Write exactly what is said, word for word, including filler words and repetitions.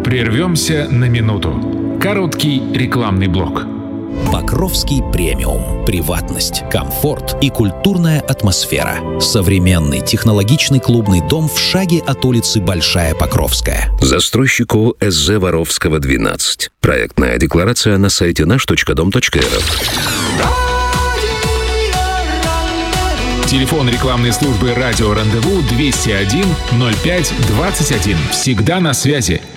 Прервемся на минуту. Короткий рекламный блок. Покровский премиум. Приватность, комфорт и культурная атмосфера. Современный технологичный клубный дом в шаге от улицы Большая Покровская. Застройщику эс зэ Воровского, двенадцать. Проектная декларация на сайте наш точка дом точка эр эф. Телефон рекламной службы «Радио Рандеву» двести один ноль пять двадцать один. Всегда на связи.